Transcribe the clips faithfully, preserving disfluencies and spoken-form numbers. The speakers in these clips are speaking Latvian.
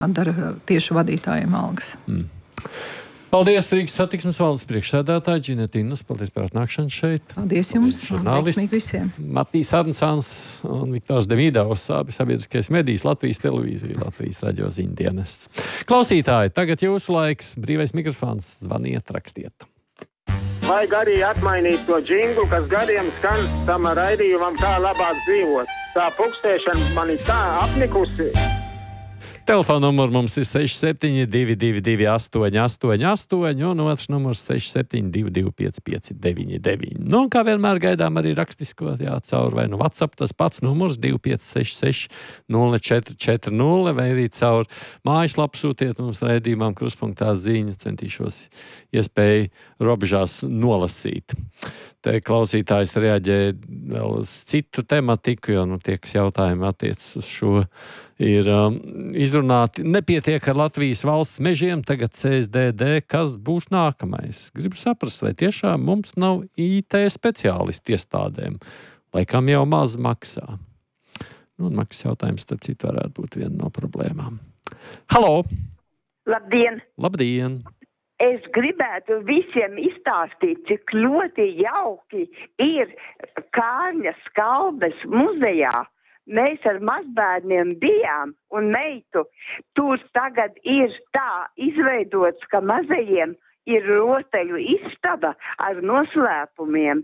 dara tieši vadītājiem algas. Mm. Paldies, Rīgas satiksmes valdes priekšsēdētāji Ģinetīnas. Paldies par atnākšanu šeit. Paldies jums. Žurnālisti visiem. Matīs Arnsāns un Viktors Demīdovs, abi sabiedriskais medijs, Latvijas televīzija, Latvijas radio ziņdienests. Klausītāji, tagad jūsu laiks. Brīvais mikrofons. Zvaniet, rakstiet. Vajag arī atmainīt to džinglu, kas gadiem skan tam raidījumam, kā labāk dzīvot. Tā pukstēšana man ir tā apnikusi. Telefona numurs mums ir seši septiņi divi divi divi astoņi astoņi astoņi un otrs numurs seši septiņi divi divi pieci pieci deviņi deviņi. Nu, kā vienmēr gaidām arī rakstisko, jā, caur vai nu WhatsApp, tas pats numurs divi pieci seši seši nulle četri četri nulle vai arī caur mājaslapu sūtiet mums raidījumam kruspunktā ziņu, centīšos iespēju robežās nolasīt. Te klausītājs reaģē vēl uz citu tematiku, jo, nu, tie, kas jautājumi attiecas uz šo, ir um, izrunāti. Nepietiek ar Latvijas valsts mežiem, tagad C S D D, kas būs nākamais? Gribu saprast, vai tiešām mums nav I T speciālisti iestādēm, laikam jau maz maksā. Nu, un maksas jautājums, starp citu, varētu būt viena no problēmām. Halo! Labdien! Labdien! Es gribētu visiem izstāstīt, cik ļoti jauki ir Kārņa Skalbes muzejā. Mēs ar mazbērniem bijām un meitu. Tur tagad ir tā izveidots, ka mazajiem ir rotaļu istaba ar noslēpumiem.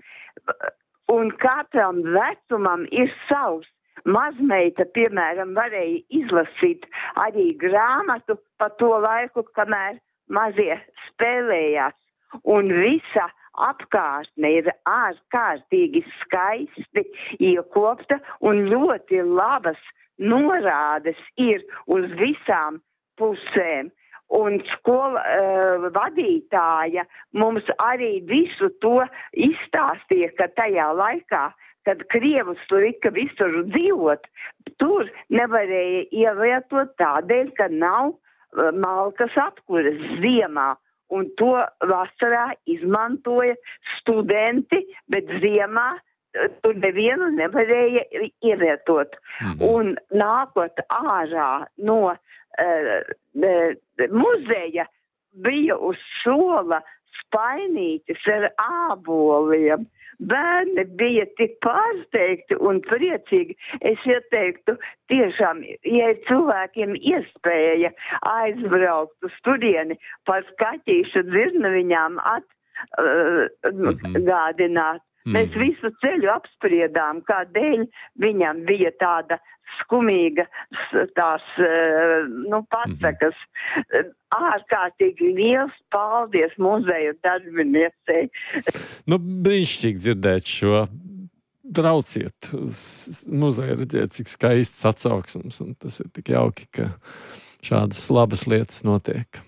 Un katram vecumam ir savs. Mazmeita, piemēram, varēja izlasīt arī grāmatu pa to laiku, kamēr mazie spēlējās. Un visa apkārtne ir ārkārtīgi skaisti iekopta un ļoti labas norādes ir uz visām pusēm. Un skola uh, vadītāja mums arī visu to izstāstīja, ka tajā laikā, kad krievus lika visur dzīvot, tur nevarēja ievietot tādēļ, ka nav uh, malkas apkures ziemā. Un to vasarā izmantoja studenti, bet ziemā tur nevienu nevarēja ievietot. Mhm. Un nākot ārā no uh, muzeja bija uz sola spainītis ar āboliem. Bērni bija tik pārsteigti un priecīgi. Es ieteiktu tiešām, ja cilvēkiem iespēja aizbraukt uz turieni par skatīšu dzirnaviņām atgādināt. Uh, mm. Mēs visu ceļu apspriedām, kādēļ viņam bija tāda skumīga tās, nu, pasakas. Mm. Ārkārtīgi liels paldies muzeju darbiniecei. Nu, brīnišķīgi dzirdēt šo. Brauciet uz muzeju, redziet, cik skaists atsauksmes, un tas ir tik jauki, ka šādas labas lietas notiek.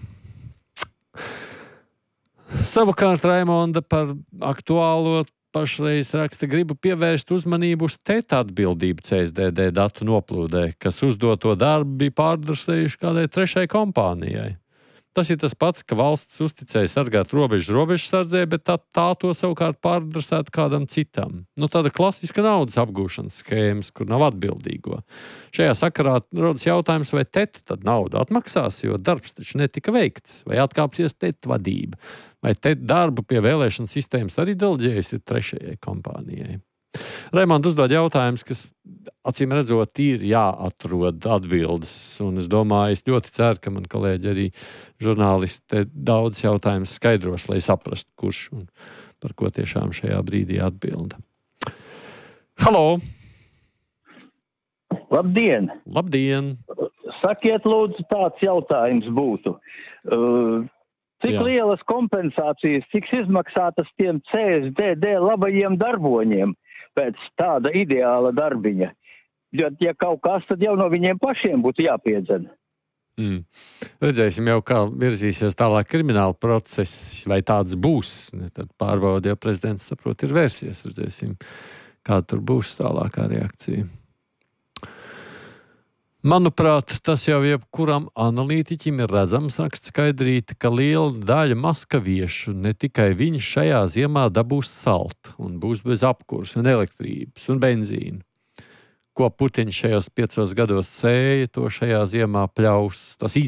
Savukārt Raimonda par aktuālo pašreiz raksta, gribu pievērst uzmanību uz tēta atbildību C S D D datu noplūdē, kas uzdoto darbu bija pārdrusējuši kādai trešai kompānijai. Tas ir tas pats, ka valsts uzticēja sargāt robežu robežsardzē, bet tā, tā to savukārt pārdrusētu kādam citam. Nu, tāda klasiska naudas apgūšanas schēmas, kur nav atbildīgo. Šajā sakarā rodas jautājums, vai teta tad naudu atmaksās, jo darbs taču netika veikts, vai atkāpsies teta vadība, vai teta darbu pie vēlēšana sistēmas arī deleģējusi trešajai kompānijai. Raimonda uzdod jautājums, kas acīm redzot ir jāatrod atbildes, un es domāju, es ļoti ceru, ka man kolēģi arī žurnālisti daudz jautājumus skaidros, lai saprastu, kurš un par ko tiešām šajā brīdī atbilda. Halo! Labdien! Labdien! Sakiet, lūdzu, tāds jautājums būtu. Uh, Cik Jā. lielas kompensācijas tiks izmaksātas tiem C S D D labajiem darboņiem pēc tāda ideāla darbiņa? Jo, ja kaut kas, tad jau no viņiem pašiem būtu jāpiedzen. Mm. Redzēsim jau, kā virzīsies tālāk krimināla process, vai tāds būs. Tad pārbauda, ja prezidents saprot, ir vērsies. Redzēsim, kā tur būs tālākā reakcija. Manuprāt, tas jau jebkuram analītiķim ir redzams, raksts Skaidrīte, ka liela daļa maskaviešu, ne tikai viņi šajā ziemā dabūs saltu un būs bez apkurs un elektrības un benzīnu. ko Putiņš šajos piecos gados sēja, to šajā ziemā pļaus. Tas